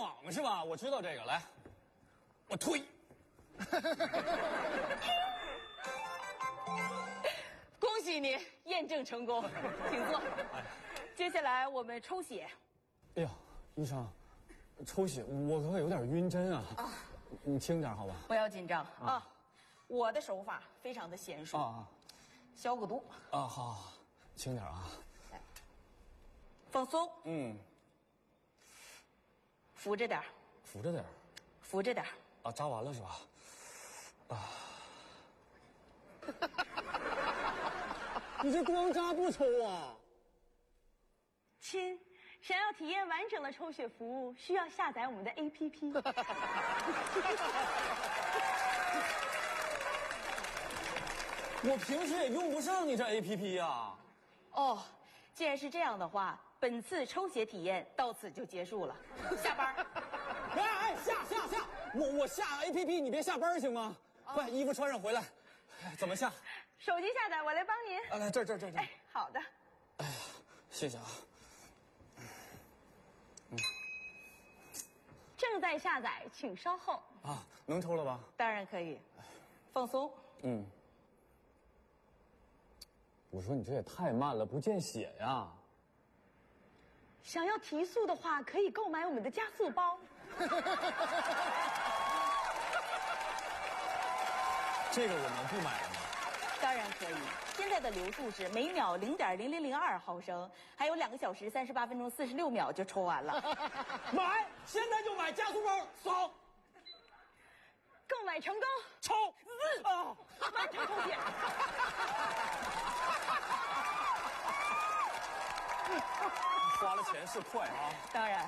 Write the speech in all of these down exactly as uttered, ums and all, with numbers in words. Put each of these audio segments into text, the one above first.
网是吧？我知道这个，来，我推。 恭喜你验证成功，请坐。接下来我们抽血。 哎呀，医生，抽血我可有点晕针啊！啊，你轻点好吧？ 不要紧张啊，啊我的手法非常的娴熟啊，消个毒啊，好，轻点啊。来， 放松， 嗯， 扶着点， 扶着点， 扶着点啊，扎完了是吧？啊。你这光扎不抽啊？ 亲，想要体验完整的抽血服务，需要下载我们的 A P P。 我平时也用不上你这 A P P 啊。 哦，既然是这样的话，本次抽血体验到此就结束了，下班。 哎哎，下下下！我我下 A P P， 你别下班行吗？哦、快，衣服穿上回来。怎么下？ 手机下载，我来帮您。 啊，来这儿这儿这儿。 哎，好的。 哎呀，谢谢啊。嗯。 正在下载，请稍后。 啊，能抽了吧？ 当然可以。放松。 嗯。我说你这也太慢了，不见血呀。 想要提速的话，可以购买我们的加速包。 这个我们不买了吗？ 当然可以。现在的流速是每秒零点零零零二毫升，还有两个小时三十八分钟四十六秒就抽完了。 买，现在就买加速包，扫。 购买成功， 抽四啊，完成抽血。 花了钱是快啊！ 当然。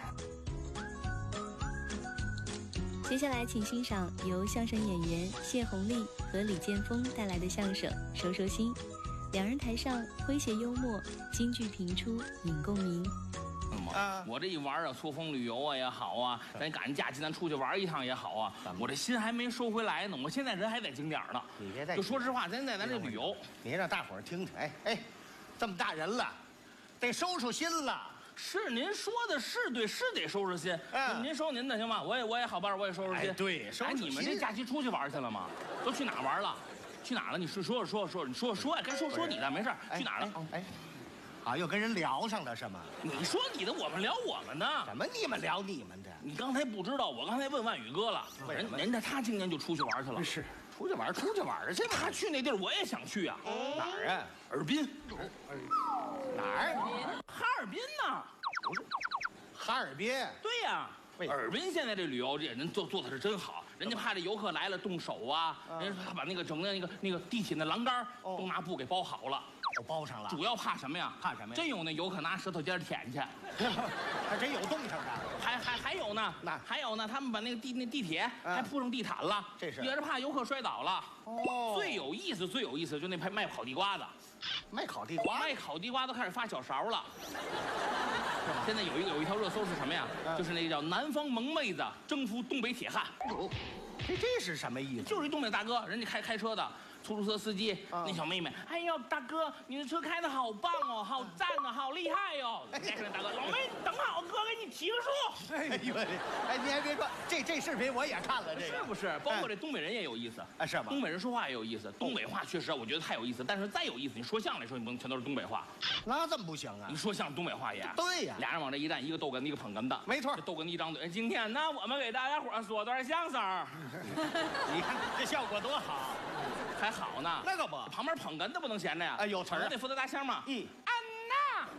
接下来，请欣赏由相声演员谢红丽和李建峰带来的相声《收收心》，两人台上诙谐幽默，京剧频出，引共鸣。 啊，我这一玩啊，错峰旅游啊也好啊，咱赶上假期咱出去玩一趟也好啊，我这心还没收回来呢，我现在人还在景点呢。 你别再就说实话，咱在咱这旅游， 你让大伙儿听听。哎哎，这么大人了，得收收心了。 是您说的是对，是得收拾心。嗯，您收您的行吗？我也我也好办，我也收拾心。 哎，对，收拾心。 哎，你们这假期出去玩去了吗？都去哪玩了？去哪了？你说说说说，你说说呀，该说说你的，没事。去哪了？ 哎，啊，又跟人聊上了是吗？ 你说你的，我们聊我们的。 什么你们聊你们的？ 你刚才不知道，我刚才问万宇哥了，人人家他今年就出去玩去了。 是，出去玩出去玩去。 他去那地儿我也想去啊。 哪儿啊？ 尔滨。 哪儿？ 哈尔滨呢？ 哈尔滨。 对呀。尔滨现在这旅游这人做做的是真好，人家怕这游客来了动手啊，人家他把那个整的那个那个地铁的栏杆都拿布给包好了， 我包上了。 主要怕什么呀？ 怕什么呀？ 真有那游客拿舌头尖舔去， 还真有动静的。 还还还有呢， 那还有呢，他们把那个地那地铁还铺上地毯了， 这是也是怕游客摔倒了。 哦， 最有意思最有意思就那卖卖烤地瓜的， 卖烤地瓜， 卖烤地瓜都开始发小勺了。现在有一个有一条热搜是什么呀？就是那个叫南方萌妹子征服东北铁汉。 这这是什么意思？ 就是一东北大哥，人家开开车的出租车司机，那小妹妹，哎呦大哥，你的车开的好棒哦，好赞哦，好厉害哟！哎，大哥，老妹等好，哥给你提个数。 哎呦，哎，你还别说，这这视频我也看了，这是不是？包括这东北人也有意思啊，是吗？ 东北人说话也有意思，东北话确实我觉得太有意思，但是再有意思，你说相声来说，你不能全都是东北话， 那怎么不行啊？ 你说相声东北话也对呀， 俩人往这一站，一个逗哏，一个捧哏的， 没错， 逗哏的一张嘴，今天呢，我们给大家伙说段相声。 你看这效果多好， 还好呢。 那可不， 旁边捧哏的不能闲着呀。 哎，有词儿得负责搭腔嘛。 嗯， 安娜，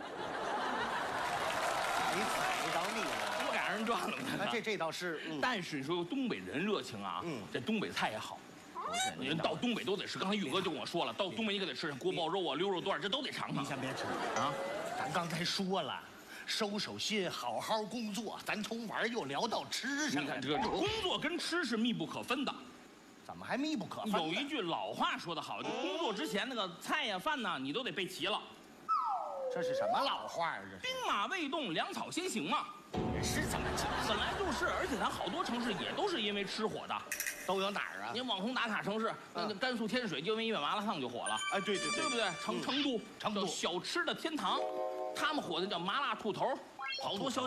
你踩着你了， 不赶上转了吗？ 这这倒是， 但是你说东北人热情啊，嗯，这东北菜也好。人到东北都得吃，刚才宇哥就跟我说了，到东北你可得吃锅包肉啊、溜肉段，这都得尝尝。 你先别吃啊，咱刚才说了。收收心，好好工作。咱从玩又聊到吃上， 你看这个工作跟吃是密不可分的。 怎么还密不可分？ 有一句老话说得好，就工作之前那个菜呀、饭呢，你都得备齐了。 这是什么老话啊？这兵马未动，粮草先行嘛。 是这么讲， 本来就是，而且咱好多城市也都是因为吃火的。 都有哪儿啊？ 你网红打卡城市，那个甘肃天水就因为一碗麻辣烫就火了。 哎，对对对， 对不对？成成都， 成都小吃的天堂，他们火的叫麻辣兔头，好多小。